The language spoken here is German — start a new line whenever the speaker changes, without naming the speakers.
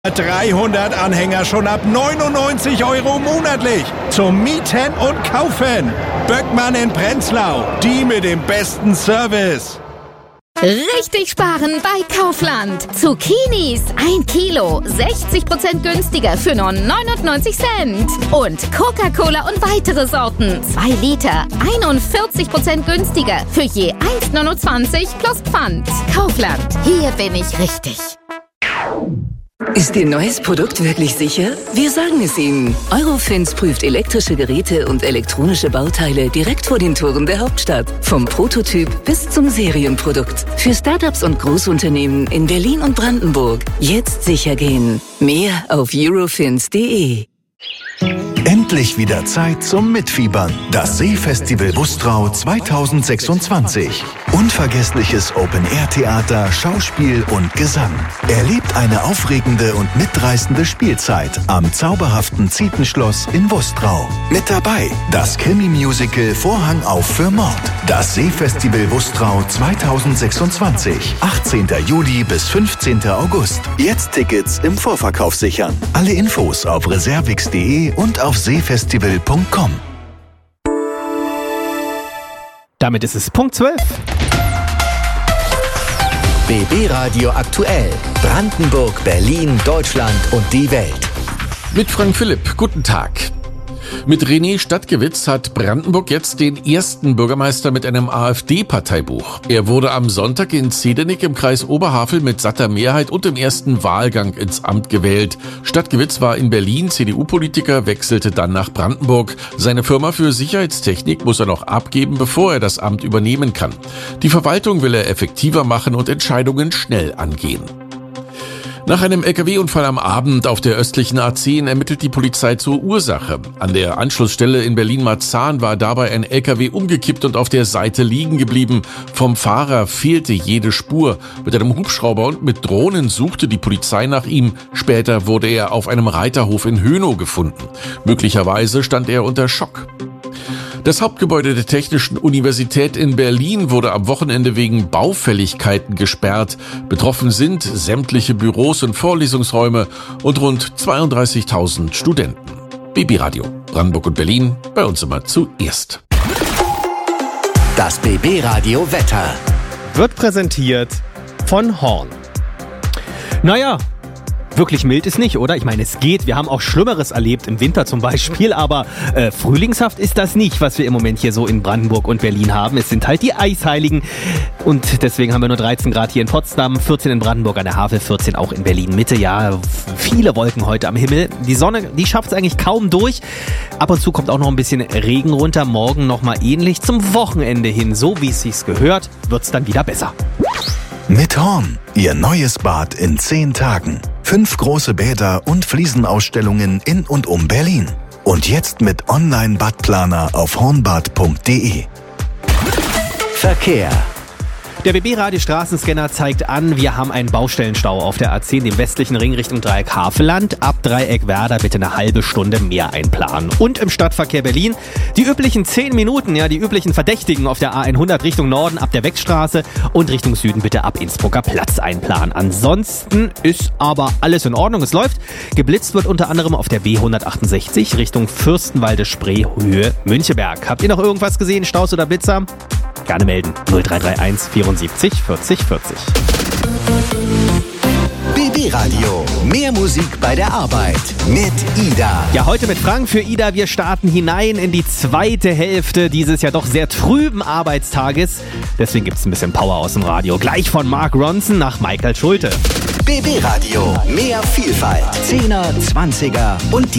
300 Anhänger schon ab 99 € monatlich. Zum Mieten und Kaufen. Böckmann in Prenzlau. Die mit dem besten Service.
Richtig sparen bei Kaufland. Zucchinis 1 Kilo, 60% günstiger für nur 99 Cent. Und Coca-Cola und weitere Sorten, 2 Liter, 41% günstiger für je 1,29 plus Pfand. Kaufland, hier bin ich richtig.
Ist Ihr neues Produkt wirklich sicher? Wir sagen es Ihnen. Eurofins prüft elektrische Geräte und elektronische Bauteile direkt vor den Toren der Hauptstadt. Vom Prototyp bis zum Serienprodukt. Für Startups und Großunternehmen in Berlin und Brandenburg. Jetzt sicher gehen. Mehr auf eurofins.de.
Endlich wieder Zeit zum Mitfiebern. Das Seefestival Bustrau 2026. Unvergessliches Open-Air-Theater, Schauspiel und Gesang. Erlebt eine aufregende und mitreißende Spielzeit am zauberhaften Zietenschloss in Bustrau. Mit dabei das Krimi-Musical Vorhang auf für Mord. Das Seefestival Bustrau 2026. 18. Juli bis 15. August. Jetzt Tickets im Vorverkauf sichern. Alle Infos auf reservix.de und auf seefestival.com.
Damit ist es Punkt 12.
BB Radio aktuell. Brandenburg, Berlin, Deutschland und die Welt.
Mit Frank Philipp, guten Tag. Mit René Stadtgewitz hat Brandenburg jetzt den ersten Bürgermeister mit einem AfD-Parteibuch. Er wurde am Sonntag in Zedernick im Kreis Oberhavel mit satter Mehrheit und im ersten Wahlgang ins Amt gewählt. Stadtgewitz war in Berlin CDU-Politiker, wechselte dann nach Brandenburg. Seine Firma für Sicherheitstechnik muss er noch abgeben, bevor er das Amt übernehmen kann. Die Verwaltung will er effektiver machen und Entscheidungen schnell angehen. Nach einem LKW-Unfall am Abend auf der östlichen A10 ermittelt die Polizei zur Ursache. An der Anschlussstelle in Berlin-Marzahn war dabei ein LKW umgekippt und auf der Seite liegen geblieben. Vom Fahrer fehlte jede Spur. Mit einem Hubschrauber und mit Drohnen suchte die Polizei nach ihm. Später wurde er auf einem Reiterhof in Hönow gefunden. Möglicherweise stand er unter Schock. Das Hauptgebäude der Technischen Universität in Berlin wurde am Wochenende wegen Baufälligkeiten gesperrt. Betroffen sind sämtliche Büros und Vorlesungsräume und rund 32.000 Studenten. BB Radio, Brandenburg und Berlin, bei uns immer zuerst.
Das BB Radio Wetter
wird präsentiert von Horn. Naja, wirklich mild ist nicht, oder? Ich meine, es geht. Wir haben auch Schlimmeres erlebt, im Winter zum Beispiel. Aber frühlingshaft ist das nicht, was wir im Moment hier so in Brandenburg und Berlin haben. Es sind halt die Eisheiligen. Und deswegen haben wir nur 13 Grad hier in Potsdam, 14 in Brandenburg an der Havel, 14 auch in Berlin Mitte. Ja, viele Wolken heute am Himmel. Die Sonne, die schafft es eigentlich kaum durch. Ab und zu kommt auch noch ein bisschen Regen runter. Morgen nochmal ähnlich. Zum Wochenende hin, so wie es sich gehört, wird es dann wieder besser.
Mit Horn, Ihr neues Bad in 10 Tagen. 5 große Bäder und Fliesenausstellungen in und um Berlin. Und jetzt mit Online-Badplaner auf hornbad.de.
Verkehr.
Der BB-Radio-Straßenscanner zeigt an, wir haben einen Baustellenstau auf der A10, dem westlichen Ring Richtung Dreieck Havelland. Ab Dreieck Werder bitte eine halbe Stunde mehr einplanen. Und im Stadtverkehr Berlin die üblichen 10 Minuten, ja, die üblichen Verdächtigen auf der A100 Richtung Norden ab der Weckstraße und Richtung Süden bitte ab Innsbrucker Platz einplanen. Ansonsten ist aber alles in Ordnung, es läuft. Geblitzt wird unter anderem auf der B168 Richtung Fürstenwalde-Spree, Höhe Müncheberg. Habt ihr noch irgendwas gesehen, Staus oder Blitzer? Gerne melden. 0331 74 40 40.
BB Radio. Mehr Musik bei der Arbeit. Mit Ida.
Ja, heute mit Frank für Ida. Wir starten hinein in die zweite Hälfte dieses ja doch sehr trüben Arbeitstages. Deswegen gibt es ein bisschen Power aus dem Radio. Gleich von Mark Ronson nach Michael Schulte.
BB Radio. Mehr Vielfalt. 10er, 20er und die